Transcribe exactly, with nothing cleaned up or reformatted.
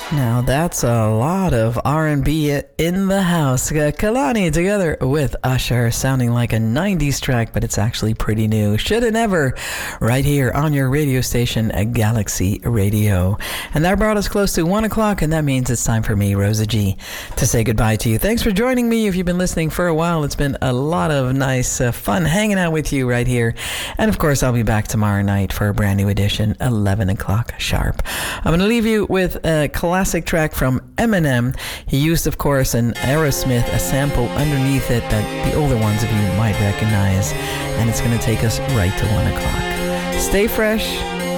Now that's a lot of R and B in the house. Uh, Kehlani together with Usher, sounding like a nineties track, but it's actually pretty new. Shoulda Never, right here on your radio station, uh, Galaxy Radio. And that brought us close to one o'clock, and that means it's time for me, Rosa G, to say goodbye to you. Thanks for joining me. If you've been listening for a while, it's been a lot of nice uh, fun hanging out with you right here. And of course, I'll be back tomorrow night for a brand new edition, eleven o'clock sharp. I'm going to leave you with a classic classic track from Eminem. He used, of course, an Aerosmith, a sample underneath it that the older ones of you might recognize. And it's going to take us right to one o'clock. Stay fresh.